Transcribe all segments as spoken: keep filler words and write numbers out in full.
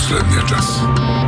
последния час.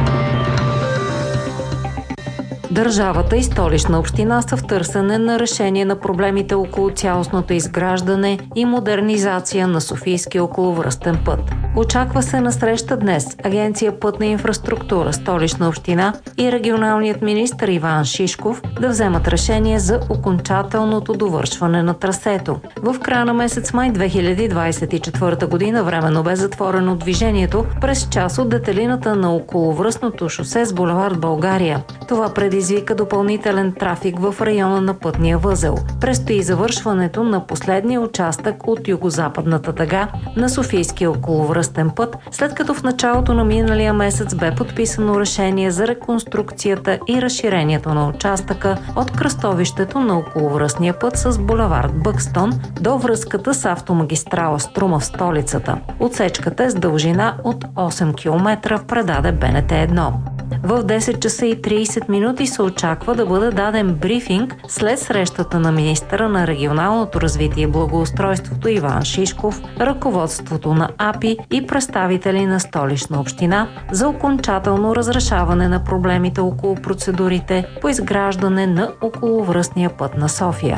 Държавата и Столична община са в търсене на решение на проблемите около цялостното изграждане и модернизация на Софийския околовръстен път. Очаква се на среща днес Агенция Пътна инфраструктура, Столична община и регионалният министър Иван Шишков да вземат решение за окончателното довършване на трасето. В края на месец май две хиляди двадесет и четвърта година временно бе затворено движението през част от детелината на околовръстното шосе с булевард България. Това предизвика допълнителен трафик в района на пътния възел. Предстои завършването на последния участък от югозападната дъга на Софийския околовръстен път, след като в началото на миналия месец бе подписано решение за реконструкцията и разширението на участъка от кръстовището на околовръстния път с булевард Бъкстон до връзката с автомагистрала Струма в столицата. Отсечката е с дължина от осем километра, предаде Б Н Т едно. В десет часа и тридесет минути се очаква да бъде даден брифинг след срещата на министъра на регионалното развитие и благоустройството Иван Шишков, ръководството на А П И и представители на Столична община за окончателно разрешаване на проблемите около процедурите по изграждане на околовръстния път на София.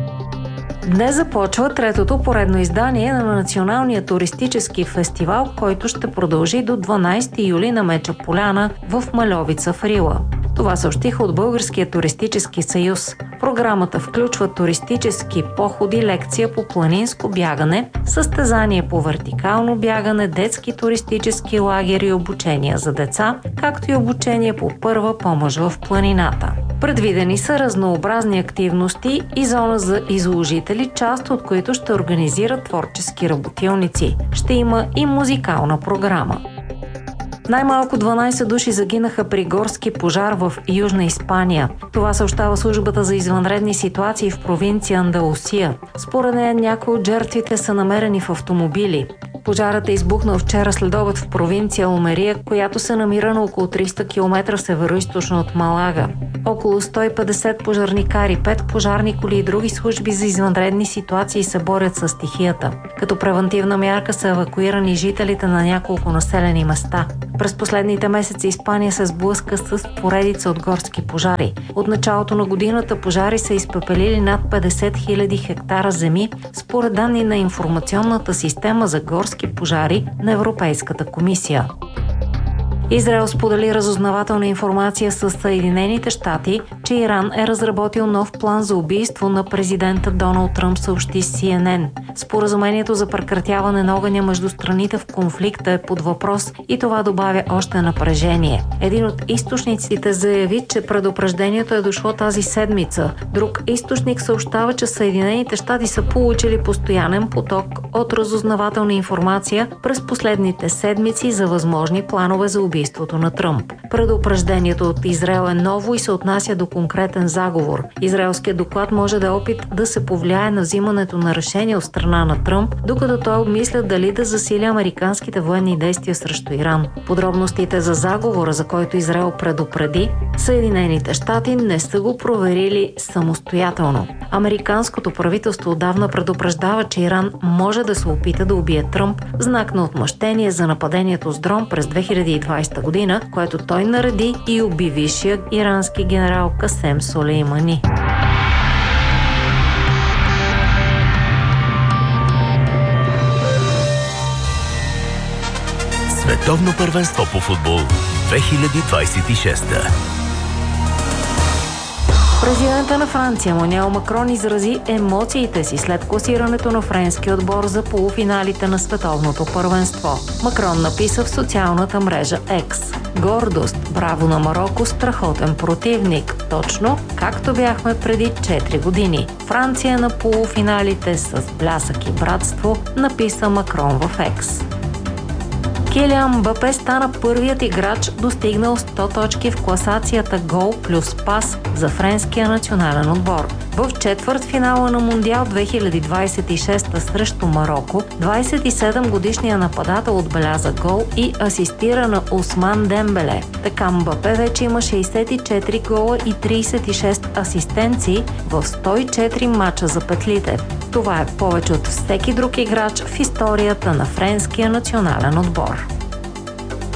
Днес започва третото поредно издание на Националния туристически фестивал, който ще продължи до дванадесети юли на Меча поляна в Мальовица в Рила. Това съобщиха от Българския туристически съюз. Програмата включва туристически походи, лекция по планинско бягане, състезание по вертикално бягане, детски туристически лагери и обучения за деца, както и обучение по първа помощ в планината. Предвидени са разнообразни активности и зона за изложители, част от които ще организират творчески работилници. Ще има и музикална програма. Най-малко дванадесет души загинаха при горски пожар в Южна Испания. Това съобщава службата за извънредни ситуации в провинция Андалусия. Според нея някои от жертвите са намерени в автомобили. Пожарът е избухнал вчера следобед в провинция Алмерия, която се намира на около триста километра североизточно от Малага. Около сто и петдесет пожарникари, пет пожарни коли и други служби за извънредни ситуации се борят с стихията. Като превантивна мярка са евакуирани жителите на няколко населени места. През последните месеци Испания се сблъска с поредица от горски пожари. От началото на годината пожари са изпепелили над петдесет хиляди хектара земи, според данни на информационната система за горски пожари на Европейската комисия. Израел сподели разузнавателна информация с Съединените щати, че Иран е разработил нов план за убийство на президента Доналд Тръмп, съобщи Си Ен Ен. Споразумението за прекратяване на огъня между страните в конфликта е под въпрос и това добавя още напрежение. Един от източниците заяви, че предупреждението е дошло тази седмица. Друг източник съобщава, че Съединените щати са получили постоянен поток от разузнавателна информация през последните седмици за възможни планове за убийство. убийството на Тръмп. Предупреждението от Израел е ново и се отнася до конкретен заговор. Израелският доклад може да е опит да се повлияе на взимането на решение от страна на Тръмп, докато той обмисля дали да засили американските военни действия срещу Иран. Подробностите за заговора, за който Израел предупреди, Съединените щати не са го проверили самостоятелно. Американското правителство отдавна предупреждава, че Иран може да се опита да убие Тръмп в знак на отмъщение за нападението с дрон през две хиляди и двадесета година, което той нареди и уби висшия ирански генерал Касем Сулеймани. Световно първенство по футбол две хиляди двадесет и шеста. Президентът на Франция Емануел Макрон изрази емоциите си след класирането на френския отбор за полуфиналите на световното първенство. Макрон написа в социалната мрежа Екс: „Гордост, браво на Мароко, страхотен противник, точно както бяхме преди четири години. Франция на полуфиналите с блясък и братство“, написа Макрон в Екс. Килиан Мбапе стана първият играч, достигнал сто точки в класацията гол плюс пас за френския национален отбор. В четвъртфинала на Мондиал две хиляди двадесет и шеста срещу Мароко, двадесет и седем годишният нападател отбеляза гол и асистира на Усман Дембеле. Така Мбапе вече има шейсет и четири гола и тридесет и шест асистенции в сто и четири мача за петлите. Това е повече от всеки друг играч в историята на френския национален отбор.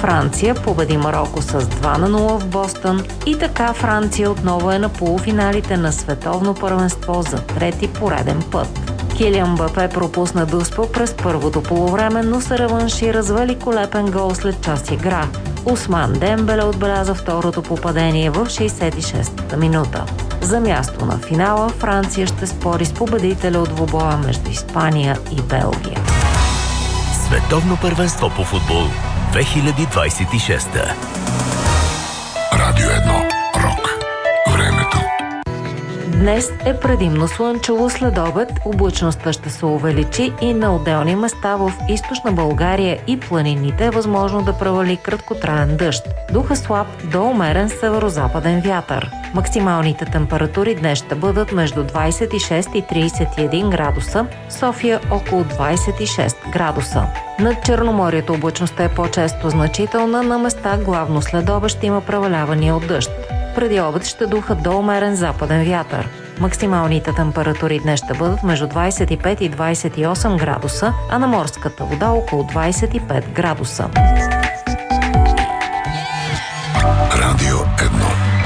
Франция победи Мароко с два на нула в Бостън и така Франция отново е на полуфиналите на световно първенство за трети пореден път. Килиан Мбапе пропусна да успа през първото полувреме, но се реваншира с великолепен гол след час игра. Усман Дембеле отбеляза второто попадение в шейсет и шестата минута. За място на финала Франция ще спори с победителя от двубоя между Испания и Белгия. Световно първенство по футбол две хиляди двадесет и шеста. Радио едно. Рок. Времето. Днес е предимно слънчево, след обед облачността ще се увеличи и на отделни места в източна България и планините е възможно да превали краткотраен дъжд. Духа слаб до умерен северозападен вятър. Максималните температури днес ще бъдат между двадесет и шест и тридесет и един градуса, София около двадесет и шест градуса. Над Черноморието облачността е по-често значителна, на места главно след обед ще има превалявания от дъжд. Преди обед ще духа до умерен западен вятър. Максималните температури днес ще бъдат между двадесет и пет и двадесет и осем градуса, а на морската вода около двадесет и пет градуса.